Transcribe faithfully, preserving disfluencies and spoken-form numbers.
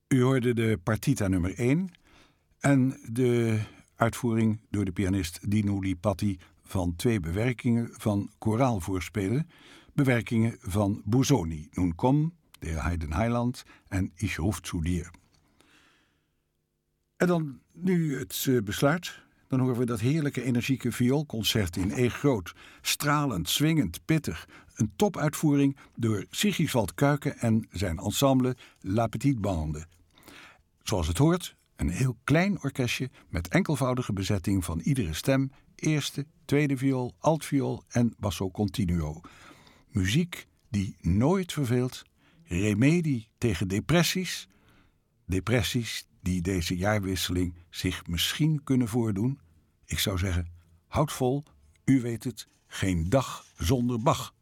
U hoorde de partita nummer één en de uitvoering door de pianist Dino Lipatti van twee bewerkingen van koraalvoorspelen, bewerkingen van Busoni, Nun komm, der Heiden Heiland en Ich ruf zu dir. En dan nu het uh, besluit. Dan horen we dat heerlijke energieke vioolconcert in E groot. Stralend, swingend, pittig. Een topuitvoering door Sigiswald Kuiken en zijn ensemble La Petite Bande. Zoals het hoort, een heel klein orkestje met enkelvoudige bezetting van iedere stem, eerste, tweede viool, altviool en basso continuo. Muziek die nooit verveelt, remedie tegen depressies, depressies die deze jaarwisseling zich misschien kunnen voordoen. Ik zou zeggen, houd vol, u weet het, geen dag zonder Bach.